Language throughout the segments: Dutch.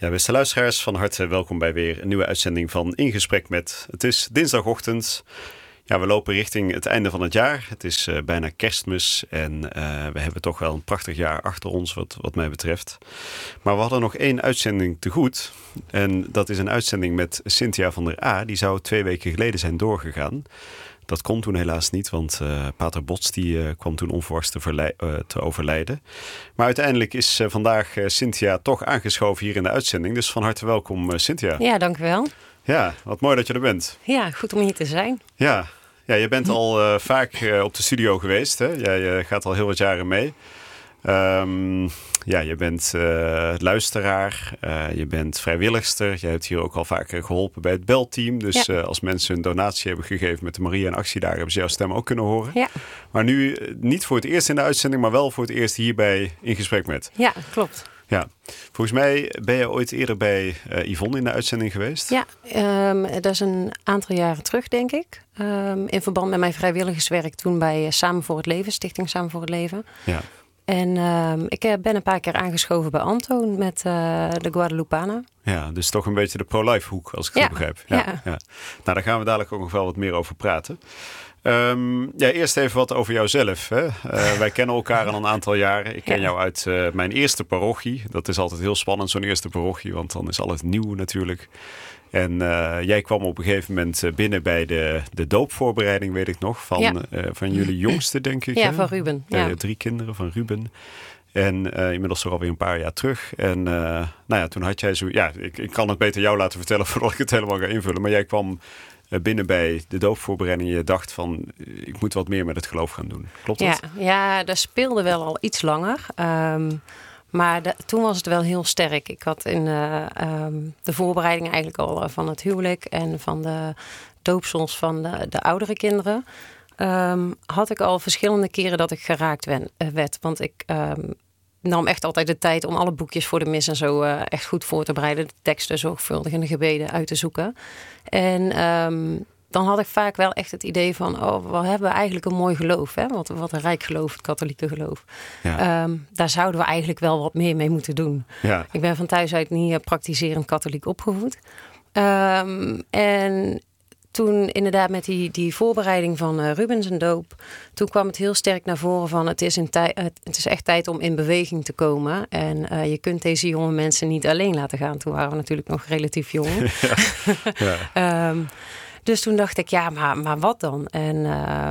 Ja, beste luisteraars, van harte welkom bij weer een nieuwe uitzending van In Gesprek Met. Het is dinsdagochtend. Ja, we lopen richting het einde van het jaar. Het is bijna Kerstmis en we hebben toch wel een prachtig jaar achter ons wat mij betreft. Maar we hadden nog 1 uitzending te goed. En dat is een uitzending met Cynthia van der A. Die zou 2 weken geleden zijn doorgegaan. Dat kon toen helaas niet, want Pater Bots kwam toen onverwachts te overlijden. Maar uiteindelijk is vandaag Cynthia toch aangeschoven hier in de uitzending. Dus van harte welkom, Cynthia. Ja, dank u wel. Ja, wat mooi dat je er bent. Ja, goed om hier te zijn. Ja, je bent al vaak op de studio geweest. Hè? Jij gaat al heel wat jaren mee. Je bent luisteraar, je bent vrijwilligster. Je hebt hier ook al vaker geholpen bij het belteam. Dus als mensen een donatie hebben gegeven met de Maria en Actiedagen, hebben ze jouw stem ook kunnen horen. Ja. Maar nu niet voor het eerst in de uitzending, maar wel voor het eerst hierbij In Gesprek Met. Ja, klopt. Ja, volgens mij ben je ooit eerder bij Yvonne in de uitzending geweest. Ja, dat is een aantal jaren terug, denk ik. In verband met mijn vrijwilligerswerk toen bij Samen voor het Leven, Stichting Samen voor het Leven. Ja. En ik ben een paar keer aangeschoven bij Antoon met de Guadalupanen. Ja, dus toch een beetje de pro-life hoek, als ik het goed begrijp. Ja. Nou, daar gaan we dadelijk ook nog wel wat meer over praten. Eerst even wat over jouzelf. Hè? Wij kennen elkaar al een aantal jaren. Ik ken jou uit mijn eerste parochie. Dat is altijd heel spannend, zo'n eerste parochie. Want dan is alles nieuw natuurlijk. En jij kwam op een gegeven moment binnen bij de doopvoorbereiding, weet ik nog. Van jullie jongste, denk ik. Ja, hè? Van Ruben. 3 kinderen van Ruben. En inmiddels toch alweer een paar jaar terug. En toen had jij zo... Ja, ik kan het beter jou laten vertellen voordat ik het helemaal ga invullen. Maar jij kwam binnen bij de doopvoorbereiding en je dacht van, ik moet wat meer met het geloof gaan doen. Klopt dat? Ja, dat speelde wel al iets langer. Maar toen was het wel heel sterk. Ik had in de voorbereiding eigenlijk al van het huwelijk en van de doopsels van de oudere kinderen, had ik al verschillende keren dat ik geraakt werd. Want ik nam echt altijd de tijd om alle boekjes voor de mis en zo echt goed voor te bereiden. De teksten zorgvuldig en de gebeden uit te zoeken. En dan had ik vaak wel echt het idee van, we hebben eigenlijk een mooi geloof. Hè? Wat een rijk geloof, het katholieke geloof. Ja. Daar zouden we eigenlijk wel wat meer mee moeten doen. Ja. Ik ben van thuis uit niet praktiserend katholiek opgevoed. En toen inderdaad met die voorbereiding van Ruben zijn doop, toen kwam het heel sterk naar voren van het is echt tijd om in beweging te komen. En je kunt deze jonge mensen niet alleen laten gaan. Toen waren we natuurlijk nog relatief jong. Ja. Dus toen dacht ik, maar wat dan? En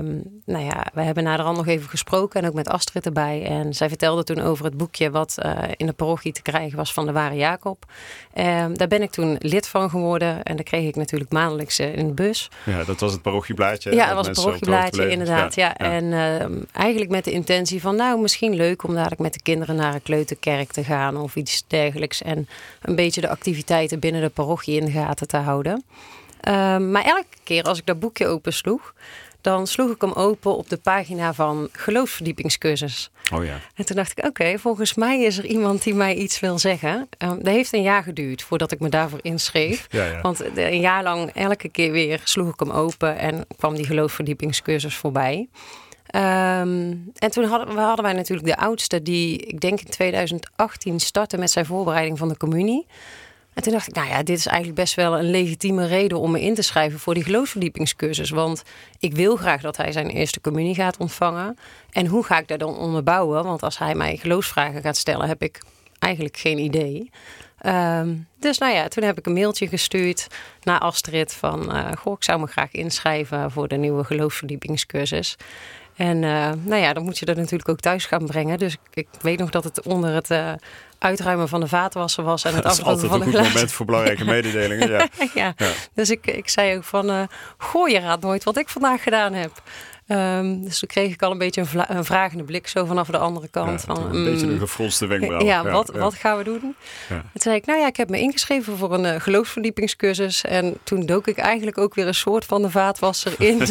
we hebben naderhand nog even gesproken en ook met Astrid erbij. En zij vertelde toen over het boekje wat in de parochie te krijgen was van de Ware Jacob. Daar ben ik toen lid van geworden en daar kreeg ik natuurlijk maandelijks in de bus. Ja, dat was het parochieblaadje. Ja, dat was het parochieblaadje inderdaad. Ja. En eigenlijk met de intentie van, misschien leuk om dadelijk met de kinderen naar een kleuterkerk te gaan of iets dergelijks. En een beetje de activiteiten binnen de parochie in de gaten te houden. Maar elke keer als ik dat boekje opensloeg, dan sloeg ik hem open op de pagina van geloofsverdiepingscursus. Oh ja. En toen dacht ik, oké, volgens mij is er iemand die mij iets wil zeggen. Dat heeft een jaar geduurd voordat ik me daarvoor inschreef. Ja. Want een jaar lang elke keer weer sloeg ik hem open en kwam die geloofsverdiepingscursus voorbij. En toen hadden wij natuurlijk de oudste die, ik denk in 2018 startte met zijn voorbereiding van de communie. En toen dacht ik, dit is eigenlijk best wel een legitieme reden om me in te schrijven voor die geloofsverdiepingscursus. Want ik wil graag dat hij zijn eerste communie gaat ontvangen. En hoe ga ik daar dan onderbouwen? Want als hij mij geloofsvragen gaat stellen, heb ik eigenlijk geen idee. Dus toen heb ik een mailtje gestuurd naar Astrid van, ik zou me graag inschrijven voor de nieuwe geloofsverdiepingscursus. En dan moet je dat natuurlijk ook thuis gaan brengen. Dus ik weet nog dat het onder het uitruimen van de vaatwasser was en het afruimen van de glazen. Dat is altijd een goed moment voor belangrijke mededelingen. Ja. Dus ik zei ook van, je raadt nooit wat ik vandaag gedaan heb. Dus toen kreeg ik al een beetje een vragende blik zo vanaf de andere kant. Ja, een beetje een gefronste wenkbrauw. Wat gaan we doen? Ja. Toen zei ik, ik heb me ingeschreven voor een geloofsverdiepingscursus. En toen dook ik eigenlijk ook weer een soort van de vaatwasser in.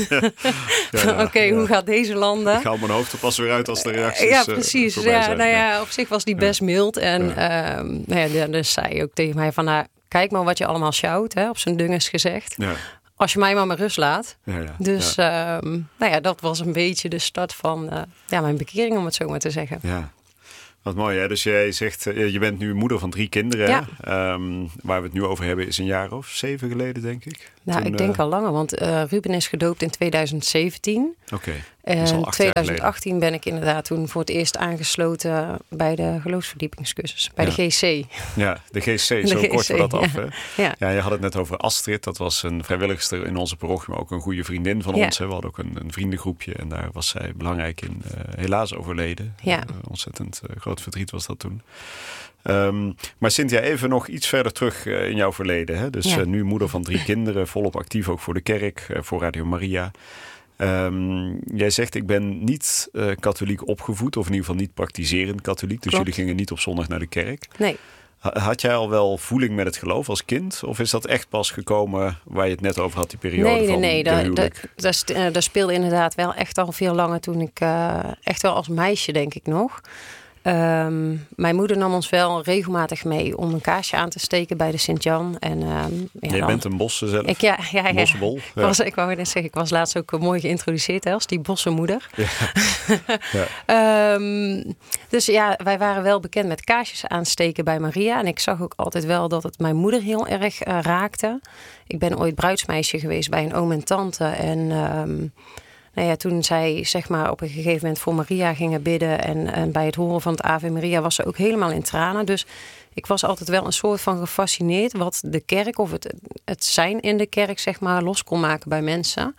Hoe gaat deze landen? Ik haal mijn hoofd er pas weer uit als de reacties precies. Op zich was die best mild. En dus zei hij ook tegen mij van, kijk maar wat je allemaal sjouwt, op zijn dunges gezegd. Ja. Als je mij maar rust laat. Dus dat was een beetje de start van mijn bekering, om het zo maar te zeggen. Ja. Wat mooi, hè? Dus jij zegt, je bent nu moeder van 3 kinderen. Ja. Waar we het nu over hebben is een jaar of 7 geleden, denk ik. Nou, ik denk al langer, want Ruben is gedoopt in 2017. Oké. En in 2018 ben ik inderdaad toen voor het eerst aangesloten bij de geloofsverdiepingscursus. Bij de GC. Ja, de GC. Zo korten we dat af. Hè? Ja, je had het net over Astrid. Dat was een vrijwilligster in onze parochie, maar ook een goede vriendin van ons. Hè? We hadden ook een vriendengroepje en daar was zij belangrijk in. Helaas overleden. Ja. Ontzettend groot verdriet was dat toen. Maar Cynthia, even nog iets verder terug in jouw verleden. Hè? Dus nu moeder van 3 kinderen, volop actief ook voor de kerk, voor Radio Maria. Jij zegt, ik ben niet katholiek opgevoed, of in ieder geval niet praktiserend katholiek. Dus jullie gingen niet op zondag naar de kerk. Nee. Had jij al wel voeling met het geloof als kind? Of is dat echt pas gekomen waar je het net over had, die periode van de huwelijk? Dat speelde inderdaad wel echt al veel langer toen ik, echt wel als meisje denk ik nog. Mijn moeder nam ons wel regelmatig mee om een kaarsje aan te steken bij de Sint-Jan. Jij bent een bosse zelf? Ja. Bossenbol? Ja. Ik wou net zeggen, ik was laatst ook mooi geïntroduceerd als die bossenmoeder. Ja. Dus ja, wij waren wel bekend met kaarsjes aansteken bij Maria. En ik zag ook altijd wel dat het mijn moeder heel erg raakte. Ik ben ooit bruidsmeisje geweest bij een oom en tante. En toen zij zeg maar op een gegeven moment voor Maria gingen bidden en bij het horen van het Ave Maria was ze ook helemaal in tranen. Dus ik was altijd wel een soort van gefascineerd wat de kerk of het zijn in de kerk zeg maar los kon maken bij mensen.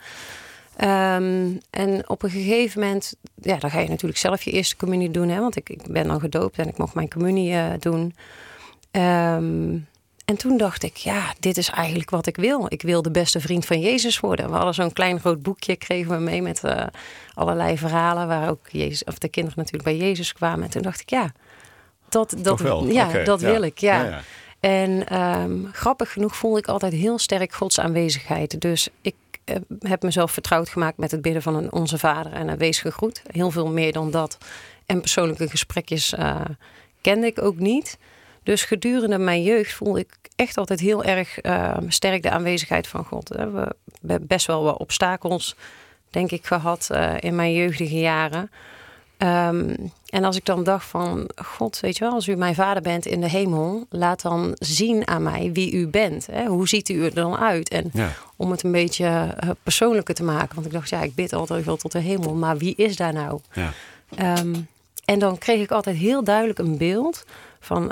En op een gegeven moment, dan ga je natuurlijk zelf je eerste communie doen, hè, want ik ben dan gedoopt en ik mocht mijn communie doen. En toen dacht ik, dit is eigenlijk wat ik wil. Ik wil de beste vriend van Jezus worden. We hadden zo'n klein rood boekje, kregen we mee met allerlei verhalen waar ook Jezus, of de kinderen natuurlijk bij Jezus kwamen. En toen dacht ik, dat wil ik. Ja. En grappig genoeg voelde ik altijd heel sterk Gods aanwezigheid. Dus ik heb mezelf vertrouwd gemaakt met het bidden van een Onze Vader en een Wees gegroet. Heel veel meer dan dat. En persoonlijke gesprekjes kende ik ook niet. Dus gedurende mijn jeugd voelde ik echt altijd heel erg sterk de aanwezigheid van God. We hebben best wel wat obstakels, denk ik, gehad in mijn jeugdige jaren. En als ik dan dacht van, God, weet je wel, als u mijn vader bent in de hemel, laat dan zien aan mij wie u bent. Hè? Hoe ziet u er dan uit? En om het een beetje persoonlijker te maken. Want ik dacht, ik bid altijd wel tot de hemel, maar wie is daar nou? Ja. En dan kreeg ik altijd heel duidelijk een beeld van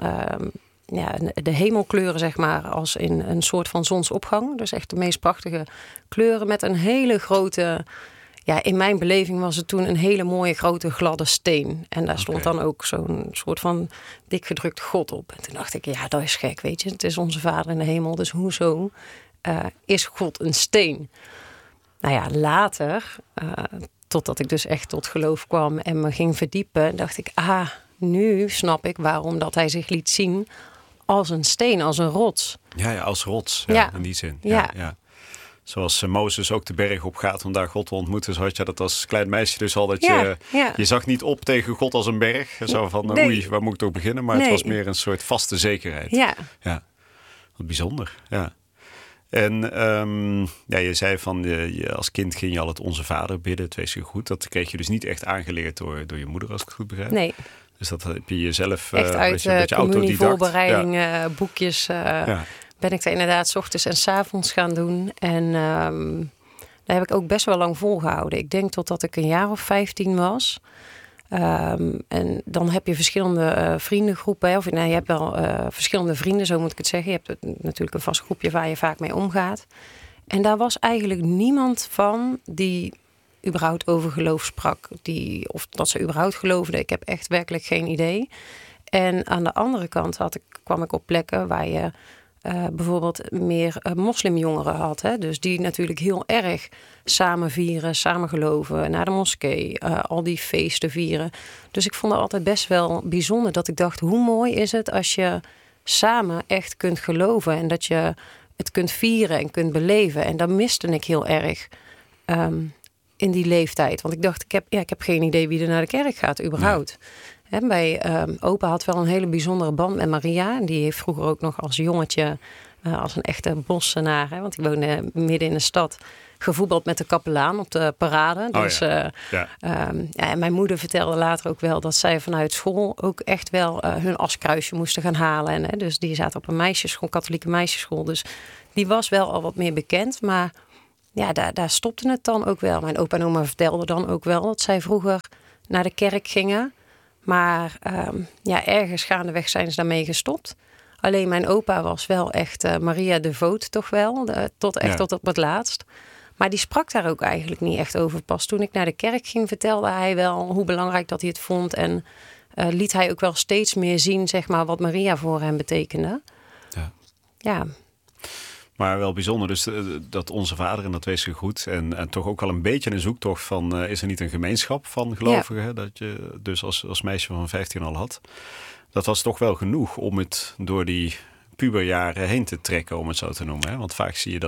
de hemelkleuren, zeg maar, als in een soort van zonsopgang. Dus echt de meest prachtige kleuren met een hele grote... Ja, in mijn beleving was het toen een hele mooie grote gladde steen. En daar stond dan ook zo'n soort van dik gedrukt God op. En toen dacht ik, dat is gek, weet je. Het is onze Vader in de hemel, dus hoezo is God een steen? Nou ja, later, totdat ik dus echt tot geloof kwam en me ging verdiepen, dacht ik, nu snap ik waarom dat hij zich liet zien als een steen, als een rots. Ja, als rots, in die zin. Ja. Zoals Mozes ook de berg op gaat om daar God te ontmoeten. Zo had je dat als klein meisje dus al. Dat je zag niet op tegen God als een berg. Zo van, oei, waar moet ik toch beginnen? Maar het was meer een soort vaste zekerheid. Ja. Wat bijzonder, ja. En je zei van, als kind ging je al het Onze Vader bidden. Het Wees Gegroet. Dat kreeg je dus niet echt aangeleerd door je moeder, als ik het goed begrijp. Nee. Dus dat heb je jezelf... echt uit communievoorbereiding, boekjes... ben ik er inderdaad 's ochtends en 's avonds gaan doen. En daar heb ik ook best wel lang volgehouden. Ik denk totdat ik een jaar of 15 was. En dan heb je verschillende vriendengroepen. Je hebt wel verschillende vrienden, zo moet ik het zeggen. Je hebt natuurlijk een vast groepje waar je vaak mee omgaat. En daar was eigenlijk niemand van die überhaupt over geloof sprak. Of dat ze überhaupt geloofden. Ik heb echt werkelijk geen idee. En aan de andere kant kwam ik op plekken waar je... bijvoorbeeld meer moslimjongeren had. Hè? Dus die natuurlijk heel erg samen vieren, samen geloven, naar de moskee, al die feesten vieren. Dus ik vond het altijd best wel bijzonder dat ik dacht, hoe mooi is het als je samen echt kunt geloven en dat je het kunt vieren en kunt beleven. En dat miste ik heel erg in die leeftijd. Want ik dacht, ik heb geen idee wie er naar de kerk gaat überhaupt. Opa had wel een hele bijzondere band met Maria. En die heeft vroeger ook nog als jongetje, als een echte bossenaar, want die woonde midden in de stad, gevoetbald met de kapelaan op de parade. Dus, en mijn moeder vertelde later ook wel dat zij vanuit school ook echt wel hun askruisje moesten gaan halen. En, dus die zaten op een meisjesschool, katholieke meisjesschool. Dus die was wel al wat meer bekend. Maar ja, daar stopte het dan ook wel. Mijn opa en oma vertelden dan ook wel dat zij vroeger naar de kerk gingen. Maar ergens gaandeweg zijn ze daarmee gestopt. Alleen mijn opa was wel echt Maria devoot toch wel. Tot op het laatst. Maar die sprak daar ook eigenlijk niet echt over. Pas toen ik naar de kerk ging, vertelde hij wel hoe belangrijk dat hij het vond. En liet hij ook wel steeds meer zien, zeg maar, wat Maria voor hem betekende. Ja. Maar wel bijzonder dus dat Onze Vader, en dat wees je goed. En toch ook wel een beetje een zoektocht van, is er niet een gemeenschap van gelovigen? Ja. Dat je dus als meisje van 15 al had. Dat was toch wel genoeg om het door die puberjaren heen te trekken, om het zo te noemen. Hè? Want vaak zie je